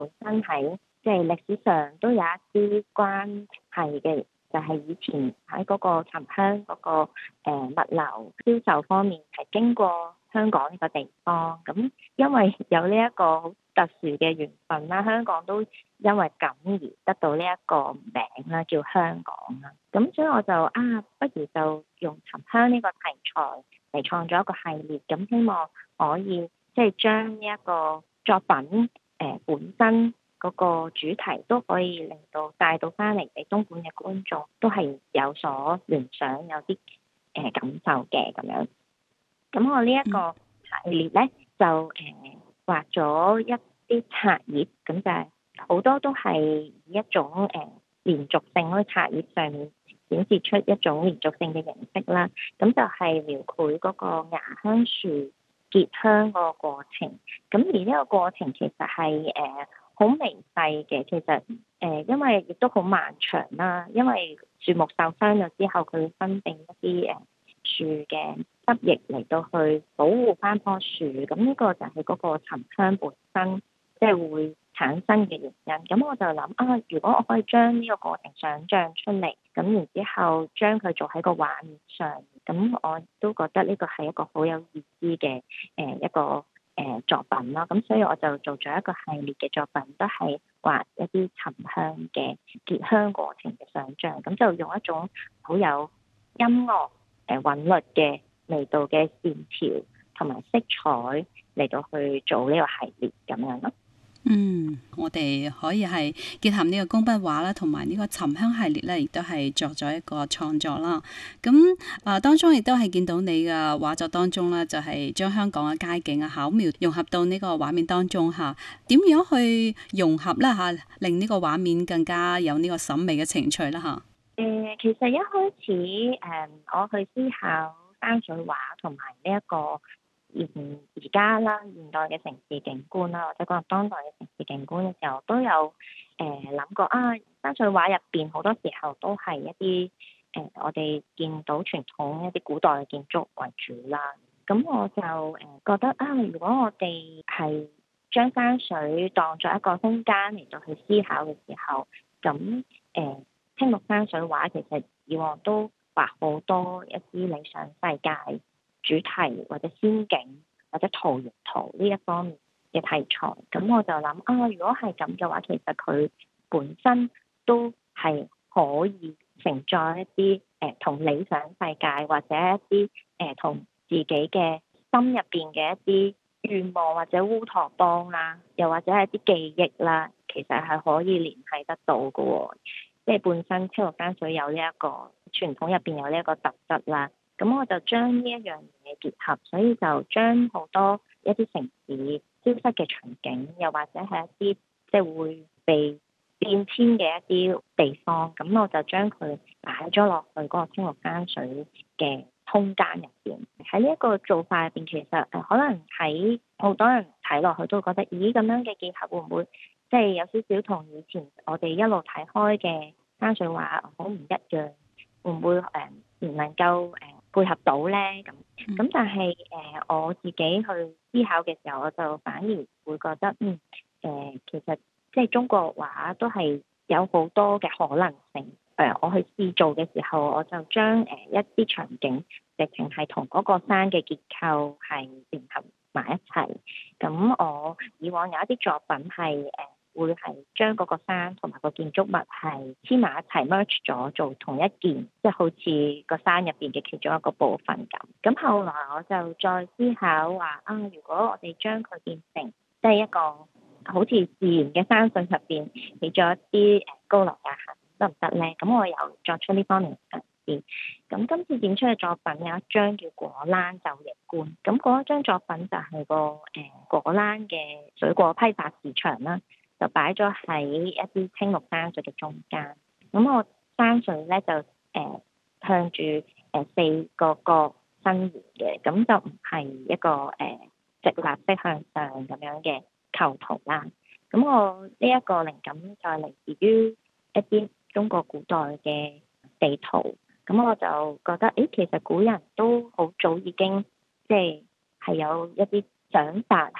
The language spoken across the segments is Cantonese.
本身喺即係歷史上都有一啲關係嘅，就係以前喺嗰個沉香嗰個物流銷售方面係經過香港呢個地方。咁因為有呢一個好特殊嘅緣分啦，香港都因為咁而得到呢一個名啦，叫香港啦。咁所以我就不如就用沉香呢個題材嚟創作一個系列，咁希望可以即係將呢一個作品本身嗰個主題都可以令到帶到翻嚟俾東莞嘅觀眾，都係有所聯想，有啲感受嘅咁樣。咁我呢一個系列咧就畫咗一啲冊頁，咁就係好多都係以一種連續性喺冊頁上面顯示出一種連續性嘅形式啦。咁就係描繪嗰個芽香樹結香個過程。咁而呢個過程其實係好微細嘅，其實因為亦都好漫長啦。因為樹木受傷咗之後，佢會分泌一啲樹嘅汁液嚟到去保護翻棵樹。咁呢個就係嗰個沉香本身即係會產生嘅原因。咁我就諗如果我可以將呢個過程想像出嚟，咁然之後將佢做喺個畫面上，咁我都覺得呢個係一個好有意思嘅一個作品啦。咁所以我就做咗一個系列嘅作品，都係畫一啲沉香嘅結香過程嘅想像。咁就用一種好有音樂韻律嘅味道嘅線條同埋色彩嚟到去做呢個系列咁樣咯。 我哋可以係結合呢個工筆畫啦，同埋呢個沉香系列咧，亦都係作咗一個創作啦。咁當中亦都係見到你嘅畫作當中咧，就係將香港嘅街景巧妙融合到呢個畫面當中嚇。點樣去融合咧嚇，令呢個畫面更加有呢個審美嘅情趣啦嚇？ 其實一開始我去思考山水畫同埋呢一個而家啦現代嘅城市景觀啦，或者講當代嘅城市景觀嘅時候，都有諗過山水畫入邊好多時候都係一啲我哋見到傳統一啲古代嘅建築為主啦。咁我就覺得如果我哋係將山水當作一個空間嚟到去思考嘅時候，咁青綠山水畫其實以往都畫好多一啲理想世界主題或者仙境或者桃源圖呢一方面嘅題材。咁我就諗如果係咁嘅話，其實佢本身都係可以承載一啲同理想世界或者一啲同自己嘅心入邊嘅一啲願望或者烏托邦啦，又或者係一啲記憶啦，其實係可以聯繫得到嘅喎。即係本身青綠山水有呢一個傳統入邊有呢一個特質啦，咁我就將呢一樣嘢結合，所以就將好多一啲城市消失嘅場景，又或者係一啲即係會被變遷嘅一啲地方，咁我就將佢擺咗落去嗰個青綠山水嘅空間入邊。喺呢一個做法入邊，其實可能喺好多人睇落去都會覺得，咦，咁樣嘅結合會唔會即係有少少同以前我哋一路睇開嘅山水畫好唔一樣？會唔會唔能夠配合到呢？咁但係我自己去思考嘅時候，我就反而會覺得其實即係中國畫都係有好多嘅可能性。我去試做嘅時候，我就將一啲場景直情係同嗰個山嘅結構係聯合埋一齊。咁我以往有一啲作品係會係將嗰個山同埋個建築物係黐埋一齊 merge 咗做同一件，即係好似個山入邊嘅其中一個部分咁。咁後來我就再思考話如果我哋將佢變成即係一個好似自然嘅山水入邊起咗一啲高樓大廈得唔得呢？咁我又作出呢方面嘅嘗試。咁今次展出嘅作品有一張叫果欄晝夜觀，咁嗰一張作品就係個果欄嘅水果批發市場啦，就擺咗喺一啲青綠山水嘅中間。咁我山水咧就向住四個角伸延嘅，咁就唔係一個直立式向上咁樣嘅構圖啦。咁我呢一個靈感就係嚟自於一啲中國古代嘅地圖。咁我就覺得其實古人都好早已經即係有一啲想法係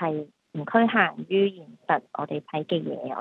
唔侷限於現實我哋睇嘅嘢。